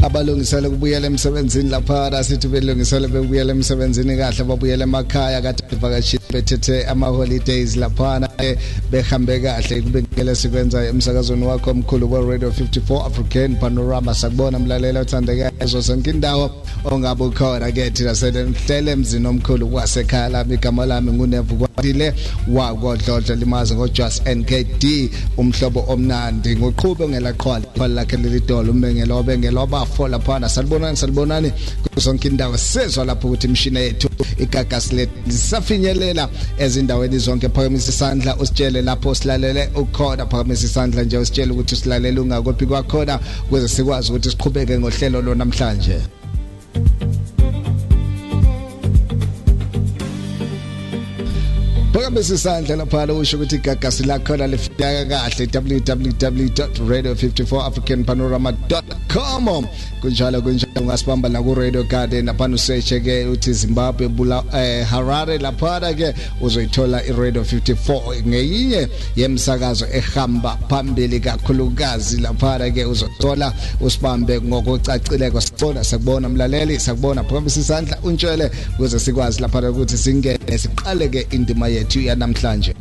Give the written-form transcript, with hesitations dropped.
abalungisele kubuyela emsebenzini lapha sithi belungisele bekubuyela emsebenzini kahle babuyela emakhaya kade bevakashile bethethe ama holidays lapha behambe kahle kubekele sikwenza emsakazweni wakho omkhulu wa Radio 54 African Panorama sakubona mlalela uthandekayo ezo zonke indawo ongabe ukhona ke thina sehlele emzini omkhulu kwasekhaya lami igama lami nguNevukwandile wakodlodla limazi ngoJust NKD umhlobo omnandi ngoqhube ngelaqhwala lakhe lelidolo umengelo obengelo bafo lapha salibonani zonke indawo sezwa lapho ukuthi imshini yethu igagasi lethu lisafinyelela ezindaweni zonke phakamisa isandla usitshele lapho silalele ukhona phakamisa isandla nje usitshele ukuthi silalele ungakophi kwakhona ukuze sikwazi ukuthi siqhubeke ngohlelo lo namhlanje. Phakamisa isandla lapha usho ukuthi igagasi lakhona lifika kahle www.radio54africanpanorama.com kunjalo ungasibamba la ku Radio Garden lapha usearch ke uthi Zimbabwe Harare lapha ke uzoyithola i Radio 54 ngeyinye yemsakazo ehamba phambili kakhulukazi lapha ke uzothola usibambe ngokucacileko sakubona mlaleli sakubona phakamisa isandla untshele ukuze sikwazi lapha ukuthi singene siqale ke indima yethu yanamhlanje.